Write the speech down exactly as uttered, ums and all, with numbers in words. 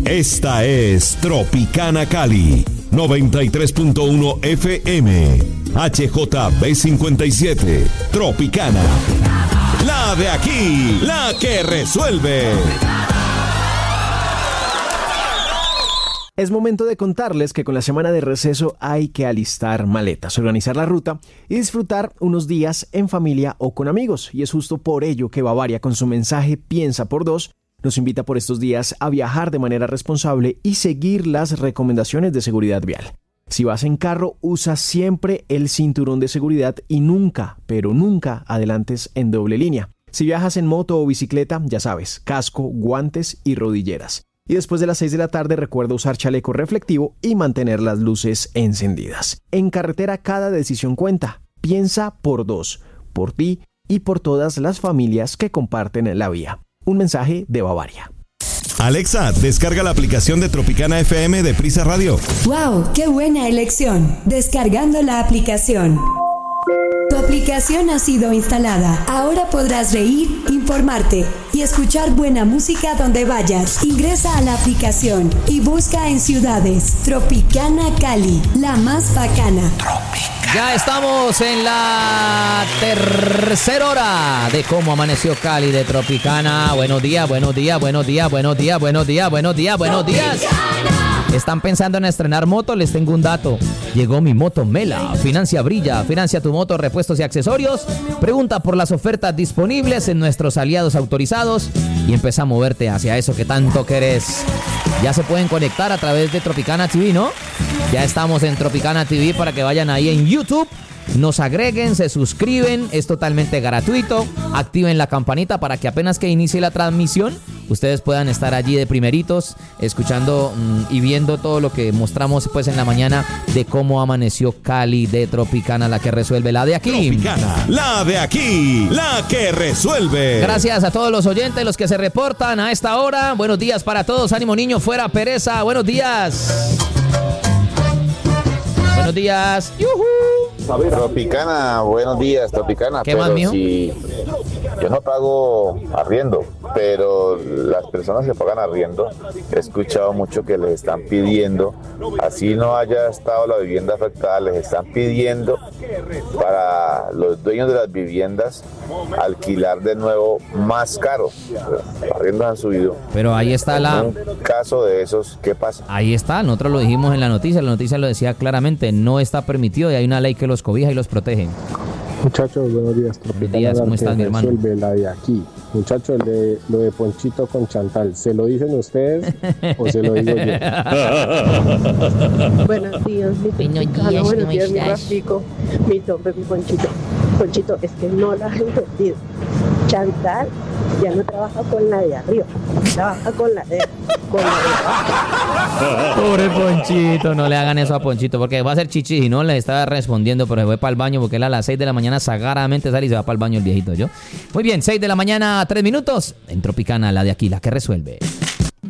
Esta es Tropicana Cali, noventa y tres punto uno F M, H J B cincuenta y siete, Tropicana. La de aquí, la que resuelve. Es momento de contarles que con la semana de receso hay que alistar maletas, organizar la ruta y disfrutar unos días en familia o con amigos. Y es justo por ello que Bavaria, con su mensaje Piensa por dos, nos invita por estos días a viajar de manera responsable y seguir las recomendaciones de seguridad vial. Si vas en carro, usa siempre el cinturón de seguridad y nunca, pero nunca adelantes en doble línea. Si viajas en moto o bicicleta, ya sabes, casco, guantes y rodilleras. Y después de las seis de la tarde recuerda usar chaleco reflectivo y mantener las luces encendidas. En carretera cada decisión cuenta. Piensa por dos, por ti y por todas las familias que comparten la vía. Un mensaje de Bavaria. Alexa, descarga la aplicación de Tropicana F M de Prisa Radio. ¡Wow! ¡Qué buena elección! Descargando la aplicación. Tu aplicación ha sido instalada. Ahora podrás reír, informarte y escuchar buena música donde vayas. Ingresa a la aplicación y busca en ciudades Tropicana Cali, la más bacana. Tropicana. Ya estamos en la tercera hora de Cómo Amaneció Cali de Tropicana. Buenos días, buenos días, buenos días, buenos días, buenos días, buenos días, buenos días. ¿Están pensando en estrenar moto? Les tengo un dato. Llegó mi moto Mela. Financia Brilla. Financia tu moto, repuestos y accesorios. Pregunta por las ofertas disponibles en nuestros aliados autorizados y empieza a moverte hacia eso que tanto querés. Ya se pueden conectar a través de Tropicana T V, ¿no? Ya estamos en Tropicana T V para que vayan ahí en YouTube. Nos agreguen, se suscriben, es totalmente gratuito. Activen la campanita para que apenas que inicie la transmisión ustedes puedan estar allí de primeritos, escuchando mmm, y viendo todo lo que mostramos pues en la mañana de Cómo Amaneció Cali de Tropicana, la que resuelve, la de aquí. Tropicana, la de aquí, la que resuelve. Gracias a todos los oyentes, los que se reportan a esta hora. Buenos días para todos, ánimo niño, fuera pereza. Buenos días. Buenos días. ¡Yujú! Tropicana, buenos días, Tropicana. ¿Qué más, mijo? Si yo no pago arriendo, pero las personas que pagan arriendo, he escuchado mucho que les están pidiendo, así no haya estado la vivienda afectada, les están pidiendo para los dueños de las viviendas alquilar de nuevo más caro. Los arriendos han subido. Pero ahí está la... En un caso de esos, ¿qué pasa? Ahí está, nosotros lo dijimos en la noticia, la noticia lo decía claramente, no está permitido y hay una ley que los cobija y los protege. Muchachos, buenos días. Buenos días, ¿cómo estás, mi hermano? La de aquí. Muchachos, de, lo de Ponchito con Chantal, ¿se lo dicen ustedes o se lo digo yo? Buenos días, mi Tropicana. Buenos días, mi Rafico, mi Tompe, mi Ponchito. Ponchito, es que no lo has entendido. Chantal ya no trabaja con la de arriba, trabaja con la de... Con la de... Pobre Ponchito, no le hagan eso a Ponchito, porque va a ser chichi y no le estaba respondiendo, pero se fue para el baño porque él a las seis de la mañana sagradamente sale y se va para el baño el viejito, ¿yo? Muy bien, seis de la mañana, tres minutos, en Tropicana, la de aquí, la que resuelve.